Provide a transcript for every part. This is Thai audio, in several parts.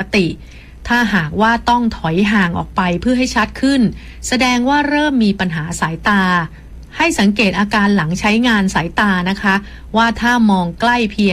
ติถ้าหากว่าต้องถอยห่างออกไปเพื่อให้ชัดขึ้นแสดงว่าเริ่มมีปัญหาสายตาให้สังเกตอาการหลังใช้งานสายตานะคะว่าถ้ามองใกล้เพียง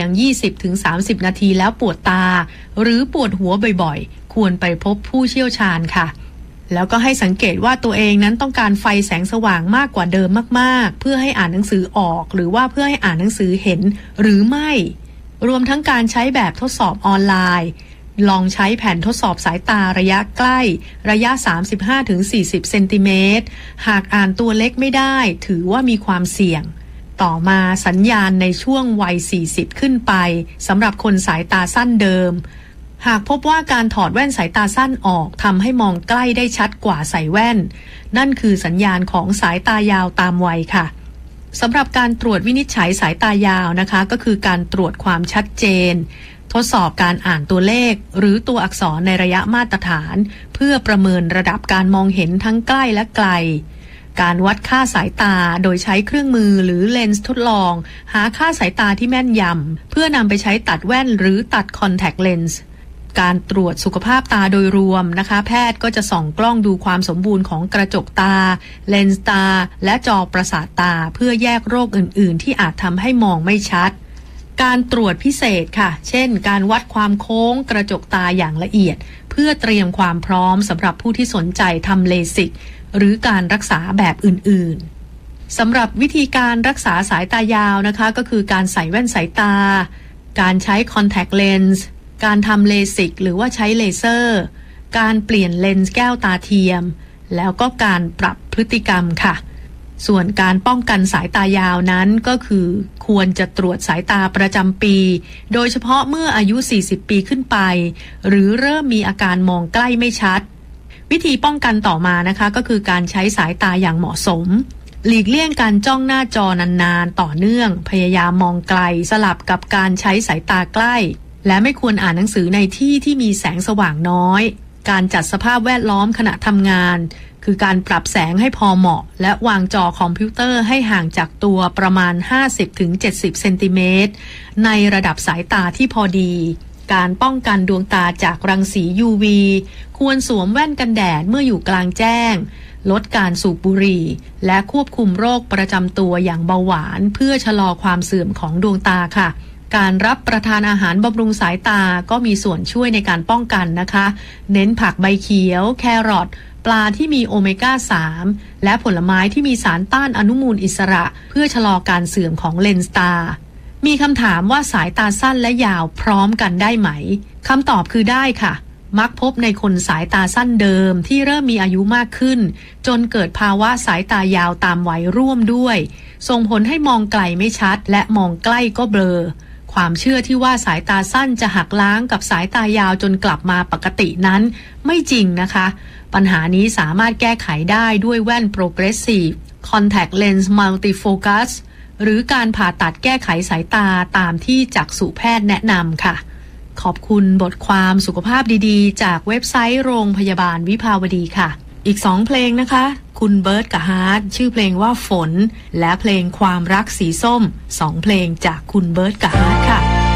20-30 นาทีแล้วปวดตาหรือปวดหัวบ่อยๆควรไปพบผู้เชี่ยวชาญค่ะแล้วก็ให้สังเกตว่าตัวเองนั้นต้องการไฟแสงสว่างมากกว่าเดิมมากๆเพื่อให้อ่านหนังสือออกหรือว่าเพื่อให้อ่านหนังสือเห็นหรือไม่รวมทั้งการใช้แบบทดสอบออนไลน์ลองใช้แผ่นทดสอบสายตาระยะใกล้ระยะ 35-40 เซนติเมตรหากอ่านตัวเล็กไม่ได้ถือว่ามีความเสี่ยงต่อมาสัญญาณในช่วงวัย 40 ขึ้นไปสำหรับคนสายตาสั้นเดิมหากพบว่าการถอดแว่นสายตาสั้นออกทำให้มองใกล้ได้ชัดกว่าใส่แว่นนั่นคือสัญญาณของสายตายาวตามวัยค่ะสำหรับการตรวจวินิจฉัยสายตายาวนะคะก็คือการตรวจความชัดเจนทดสอบการอ่านตัวเลขหรือตัวอักษรในระยะมาตรฐานเพื่อประเมินระดับการมองเห็นทั้งใกล้และไกลการวัดค่าสายตาโดยใช้เครื่องมือหรือเลนส์ทดลองหาค่าสายตาที่แม่นยำเพื่อนำไปใช้ตัดแว่นหรือตัดคอนแทคเลนส์การตรวจสุขภาพตาโดยรวมนะคะแพทย์ก็จะส่องกล้องดูความสมบูรณ์ของกระจกตาเลนส์ตาและจอประสาทตาเพื่อแยกโรคอื่นๆที่อาจทำให้มองไม่ชัดการตรวจพิเศษค่ะเช่นการวัดความโค้งกระจกตาอย่างละเอียดเพื่อเตรียมความพร้อมสำหรับผู้ที่สนใจทำเลสิกหรือการรักษาแบบอื่นๆสำหรับวิธีการรักษาสายตายาวนะคะก็คือการใส่แว่นสายตาการใช้คอนแทคเลนส์การทำเลสิกหรือว่าใช้เลเซอร์การเปลี่ยนเลนส์แก้วตาเทียมแล้วก็การปรับพฤติกรรมค่ะส่วนการป้องกันสายตายาวนั้นก็คือควรจะตรวจสายตาประจำปีโดยเฉพาะเมื่ออายุ 40 ปีขึ้นไปหรือเริ่มมีอาการมองใกล้ไม่ชัดวิธีป้องกันต่อมานะคะก็คือการใช้สายตาอย่างเหมาะสมหลีกเลี่ยงการจ้องหน้าจอนานๆต่อเนื่องพยายามมองไกลสลับกับการใช้สายตาใกล้และไม่ควรอ่านหนังสือในที่ที่มีแสงสว่างน้อยการจัดสภาพแวดล้อมขณะทำงานคือการปรับแสงให้พอเหมาะและวางจอคอมพิวเตอร์ให้ห่างจากตัวประมาณ 50-70 เซนติเมตรในระดับสายตาที่พอดีการป้องกันดวงตาจากรังสี UV ควรสวมแว่นกันแดดเมื่ออยู่กลางแจ้งลดการสูบบุหรี่และควบคุมโรคประจำตัวอย่างเบาหวานเพื่อชะลอความเสื่อมของดวงตาค่ะการรับประทานอาหารบำรุงสายตาก็มีส่วนช่วยในการป้องกันนะคะเน้นผักใบเขียวแครอทปลาที่มีโอเมก้า 3 และผลไม้ที่มีสารต้านอนุมูลอิสระเพื่อชะลอการเสื่อมของเลนส์ตามีคำถามว่าสายตาสั้นและยาวพร้อมกันได้ไหมคำตอบคือได้ค่ะมักพบในคนสายตาสั้นเดิมที่เริ่มมีอายุมากขึ้นจนเกิดภาวะสายตายาวตามวัยร่วมด้วยส่งผลให้มองไกลไม่ชัดและมองใกล้ก็เบลอความเชื่อที่ว่าสายตาสั้นจะหักล้างกับสายตายาวจนกลับมาปกตินั้นไม่จริงนะคะปัญหานี้สามารถแก้ไขได้ด้วยแว่น Progressive Contact Lens Multifocus หรือการผ่าตัดแก้ไขสายตาตามที่จักษุแพทย์แนะนำค่ะขอบคุณบทความสุขภาพดีๆจากเว็บไซต์โรงพยาบาลวิภาวดีค่ะอีก2เพลงนะคะคุณเบิร์ตกับฮาร์ทชื่อเพลงว่าฝนและเพลงความรักสีส้ม2เพลงจากคุณเบิร์ตกับฮาร์ทค่ะ